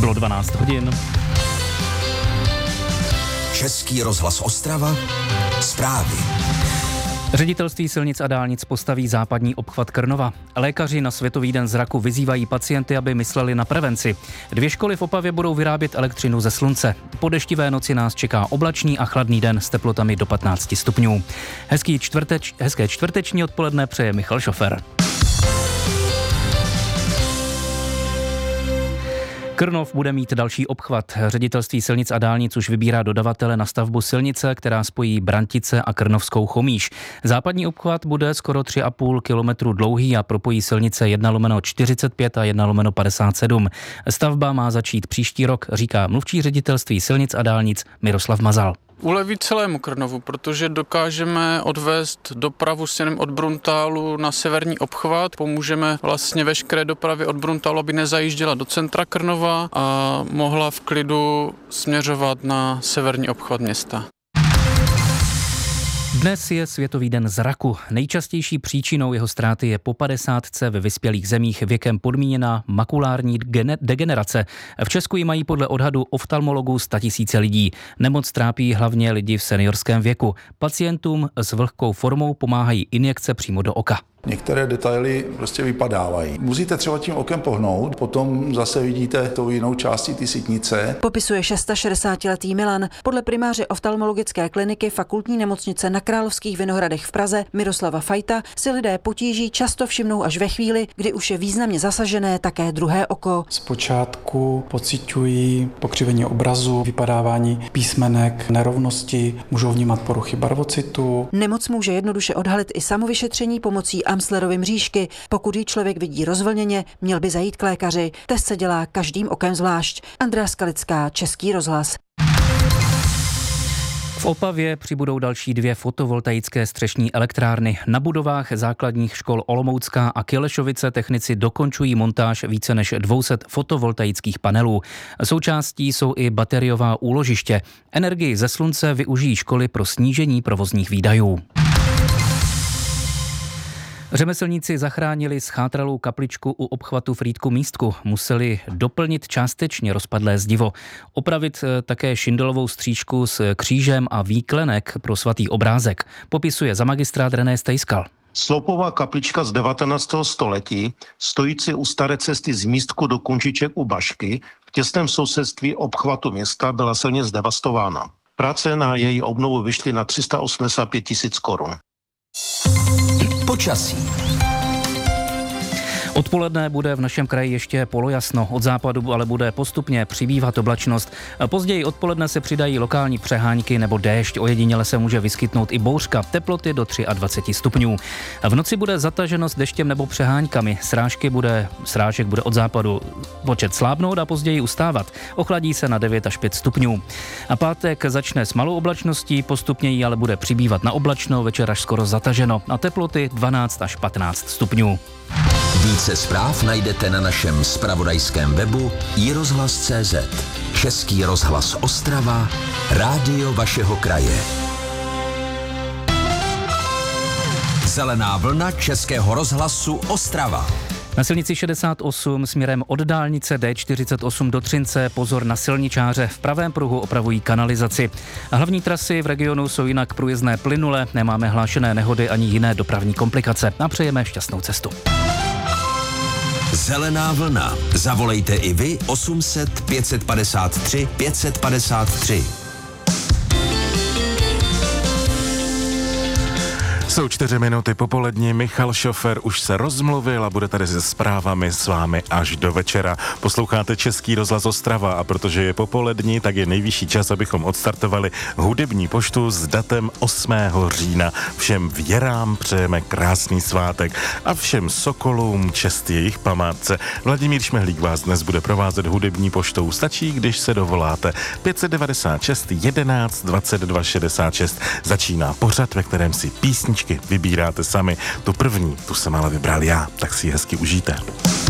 Bylo 12 hodin. Český rozhlas Ostrava. Zprávy. Ředitelství silnic a dálnic postaví západní obchvat Krnova. Lékaři na Světový den zraku vyzývají pacienty, aby mysleli na prevenci. 2 školy v Opavě budou vyrábět elektřinu ze slunce. Po deštivé noci nás čeká oblačný a chladný den s teplotami do 15 stupňů. Hezké čtvrteční odpoledne přeje Michal Šofer. Krnov bude mít další obchvat. Ředitelství silnic a dálnic už vybírá dodavatele na stavbu silnice, která spojí Brantice a Krnovskou Chomíš. Západní obchvat bude skoro 3,5 kilometru dlouhý a propojí silnice 1/45 a 1/57. Stavba má začít příští rok, říká mluvčí ředitelství silnic a dálnic Miroslav Mazal. Uleví celému Krnovu, protože dokážeme odvést dopravu směrem od Bruntálu na severní obchvat. Pomůžeme vlastně veškeré dopravě od Bruntálu, aby nezajížděla do centra Krnova a mohla v klidu směřovat na severní obchvat města. Dnes je Světový den zraku. Nejčastější příčinou jeho ztráty je po 50 ve vyspělých zemích věkem podmíněná makulární degenerace. V Česku ji mají podle odhadu oftalmologů 100 000 lidí. Nemoc trápí hlavně lidi v seniorském věku. Pacientům s vlhkou formou pomáhají injekce přímo do oka. Některé detaily prostě vypadávají. Musíte třeba tím okem pohnout, potom zase vidíte tou jinou částí ty sítnice. Popisuje 660letý Milan. Podle primáře oftalmologické kliniky Fakultní nemocnice na Královských Vinohradech v Praze Miroslava Fajta si lidé potíží často všimnou až ve chvíli, kdy už je významně zasažené také druhé oko. Zpočátku pociťují pokřivení obrazu, vypadávání písmenek, nerovnosti, můžou vnímat poruchy barvocitu. Nemoc může jednoduše odhalit i samovyšetření pomocí Amslerovy mřížky. Pokud ji člověk vidí rozvlněně, měl by zajít k lékaři. Test se dělá každým okem zvlášť. Andrea Skalická, Český rozhlas. V Opavě přibudou další 2 fotovoltaické střešní elektrárny. Na budovách základních škol Olomoucká a Kilešovice technici dokončují montáž více než 200 fotovoltaických panelů. Součástí jsou i bateriová úložiště. Energii ze slunce využijí školy pro snížení provozních výdajů. Řemeslníci zachránili schátralou kapličku u obchvatu Frýdku Místku. Museli doplnit částečně rozpadlé zdivo. Opravit také šindelovou stříčku s křížem a výklenek pro svatý obrázek. Popisuje za magistrát René Stejskal. Sloupová kaplička z 19. století, stojící u staré cesty z Místku do Kunčiček u Bašky, v těsném sousedství obchvatu města, byla silně zdevastována. Práce na její obnovu vyšly na 385 000 korun. Počasí. Odpoledne bude v našem kraji ještě polojasno, od západu ale bude postupně přibývat oblačnost. Později odpoledne se přidají lokální přehánky nebo déšť, ojediněle se může vyskytnout i bouřka, teploty do 23 stupňů. V noci bude zataženo s deštěm nebo přeháňkami, srážek bude od západu počet slábnout a později ustávat. Ochladí se na 9 až 5 stupňů. A pátek začne s malou oblačností, postupně jí ale bude přibývat na oblačno, večer až skoro zataženo, na teploty 12 až 15 stupňů. Více zpráv najdete na našem zpravodajském webu iRozhlas.cz. Český rozhlas Ostrava, rádio vašeho kraje. Zelená vlna Českého rozhlasu Ostrava. Na silnici 68 směrem od dálnice D48 do Třince pozor na silničáře. V pravém pruhu opravují kanalizaci. A hlavní trasy v regionu jsou jinak průjezdné plynule, nemáme hlášené nehody ani jiné dopravní komplikace. A přejeme šťastnou cestu. Zelená vlna. Zavolejte i vy 800 553 553. Jsou 4 minuty popolední, Michal Šofer už se rozmluvil a bude tady se zprávami s vámi až do večera. Posloucháte Český rozhlas Ostrava a protože je popolední, tak je nejvyšší čas, abychom odstartovali hudební poštu s datem 8. října. Všem věrám přejeme krásný svátek a všem sokolům čest jejich památce. Vladimír Šmehlík vás dnes bude provázet hudební poštou. Stačí, když se dovoláte. 596 11 22 66. Začíná pořad, ve kterém si písničky vybíráte sami. Tu první, tu jsem ale vybral já, tak si ji hezky užijte.